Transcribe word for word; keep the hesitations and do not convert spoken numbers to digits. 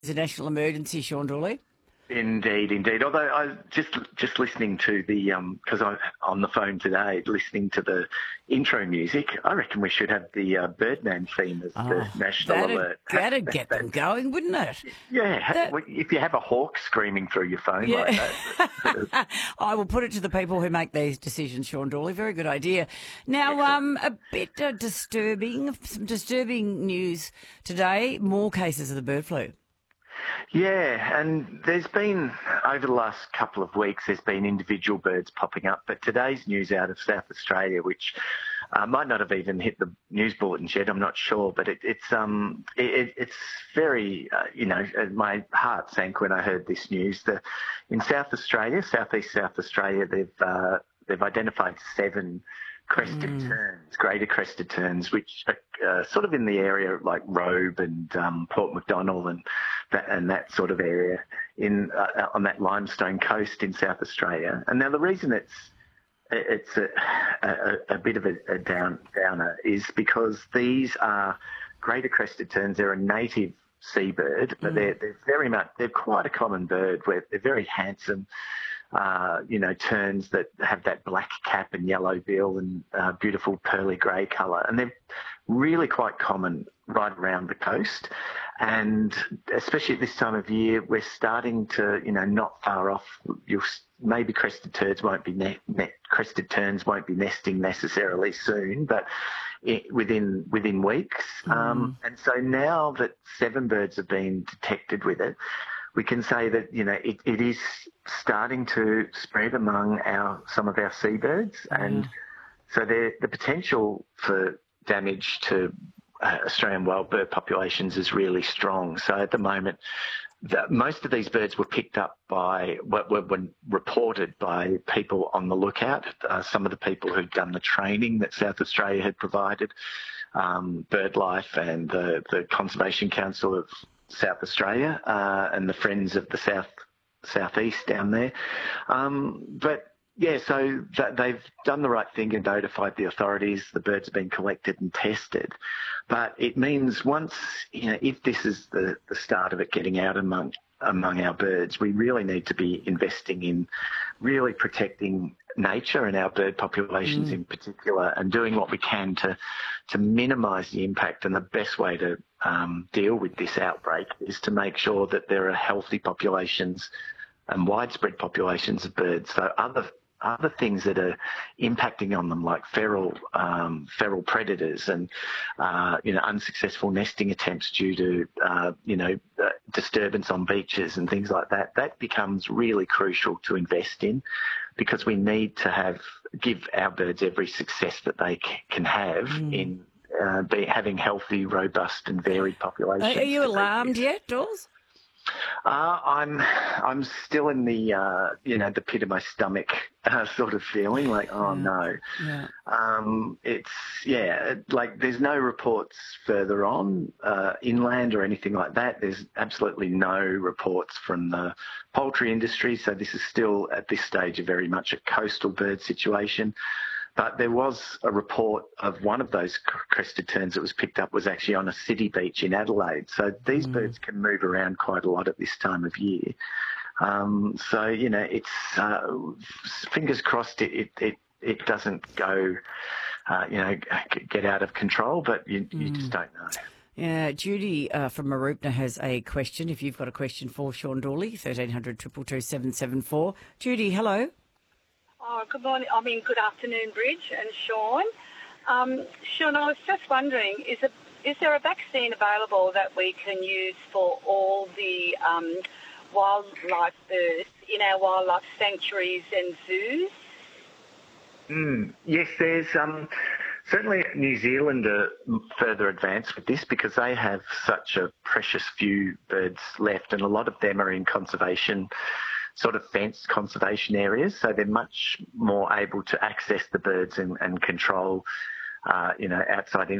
It's a national emergency, Sean Dawley. Indeed, indeed. Although I just just listening to the um because I'm on the phone today, listening to the intro music. I reckon we should have the uh, Birdman theme as Oh, the national that'd, alert. That'd get them going, wouldn't it? Yeah, That, if you have a hawk screaming through your phone yeah. like that. I will put it to the people who make these decisions, Sean Dawley. Very good idea. Now, um, a bit uh, disturbing, some disturbing news today. More cases of the bird flu. Yeah, and there's been, over the last couple of weeks, there's been individual birds popping up, but today's news out of South Australia, which uh, might not have even hit the news bulletins yet, I'm not sure, but it, it's um it, it's very, uh, you know, my heart sank when I heard this news. The, in South Australia, southeast South Australia, they've uh, they've identified seven crested mm. terns, greater crested terns, which are uh, sort of in the area like Robe and um, Port Macdonnell and that, and that sort of area in uh, on that limestone coast in South Australia. And now the reason it's it's a, a, a bit of a, a down, downer is because these are greater crested terns. They're a native seabird, but mm. they're they're very much they're quite a common bird. Where they're very handsome. Uh, you know, terns that have that black cap and yellow bill and uh, beautiful pearly grey colour. And they're really quite common right around the coast. And especially at this time of year, we're starting to, you know, not far off. You'll, maybe crested terns won't be ne- ne- crested terns won't be nesting necessarily soon, but it, within within weeks. Mm. Um, and so now that seven birds have been detected with it, we can say that, you know, it, it is starting to spread among our some of our seabirds. Mm. And so the the potential for damage to uh, Australian wild bird populations is really strong. So at the moment, the, most of these birds were picked up by, what were, were reported by people on the lookout, uh, some of the people who'd done the training that South Australia had provided, um, BirdLife and the, the Conservation Council of South Australia uh, and the Friends of the South Southeast down there. Um, but, yeah, so that they've done the right thing and notified the authorities. The birds have been collected and tested. But it means once, you know, if this is the, the start of it getting out among among our birds, we really need to be investing in really protecting nature and our bird populations mm. in particular, and doing what we can to to minimise the impact. And the best way to um, deal with this outbreak is to make sure that there are healthy populations and widespread populations of birds. So other other things that are impacting on them, like feral um, feral predators and uh, you know unsuccessful nesting attempts due to uh, you know uh, disturbance on beaches and things like that, that becomes really crucial to invest in, because we need to have give our birds every success that they c- can have mm. in uh, be, having healthy, robust and varied populations. Are you alarmed yet, Dawes? Uh, I'm I'm still in the uh, you know the pit of my stomach uh, sort of feeling, like oh yeah. no, yeah. Um, it's yeah like there's no reports further on uh, inland or anything like that. There's absolutely no reports from the poultry industry, so this is still at this stage a very much a coastal bird situation. But there was a report of one of those crested terns that was picked up was actually on a city beach in Adelaide. So these mm. birds can move around quite a lot at this time of year. Um, so, you know, it's uh, fingers crossed it, it, it, it doesn't go, uh, you know, get out of control, but you, mm. you just don't know. Yeah, Judy uh, from Mooroopna has a question. If you've got a question for Sean Dawley, thirteen hundred, two two two, seven seven four. Judy, hello. Oh, good morning. I mean, good afternoon, Bridge and Sean. Um, Sean, I was just wondering, is, it, is there a vaccine available that we can use for all the um, wildlife birds in our wildlife sanctuaries and zoos? Mm, yes, there's um, certainly New Zealand are further advanced with this because they have such a precious few birds left, and a lot of them are in conservation sort of fenced conservation areas, so they're much more able to access the birds and, and control, uh, you know, outside